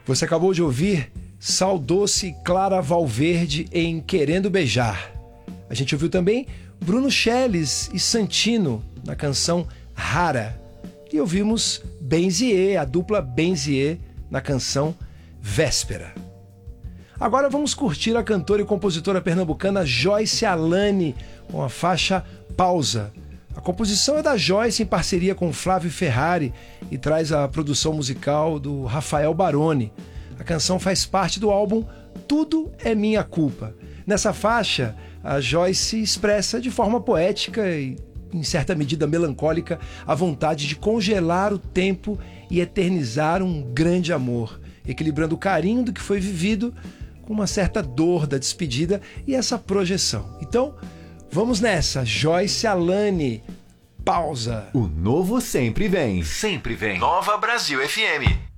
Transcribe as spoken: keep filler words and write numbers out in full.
Você acabou de ouvir Sal Doce Clara Valverde em Querendo Beijar. A gente ouviu também Bruno Scheles e Santino na canção Rara. E ouvimos Benzier, a dupla Benzier, na canção Véspera. Agora vamos curtir a cantora e compositora pernambucana Joyce Alane com a faixa Pausa. A composição é da Joyce em parceria com Flávio Ferrari e traz a produção musical do Rafael Baroni. A canção faz parte do álbum Tudo é Minha Culpa. Nessa faixa, a Joyce expressa de forma poética e, em certa medida melancólica, a vontade de congelar o tempo e eternizar um grande amor, equilibrando o carinho do que foi vivido com uma certa dor da despedida e essa projeção. Então, vamos nessa, Joyce Alane, Pausa. O novo sempre vem. Sempre vem. Nova Brasil F M.